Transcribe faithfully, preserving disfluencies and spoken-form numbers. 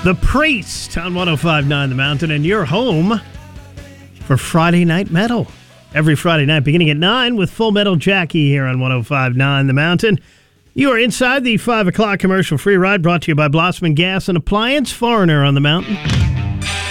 The Priest on one oh five point nine The Mountain, and your home for Friday Night Metal. Every Friday night beginning at nine with Full Metal Jackie here on one oh five point nine The Mountain. You are inside the five o'clock commercial free ride brought to you by Blossman Gas and Appliance, Foreigner on the Mountain.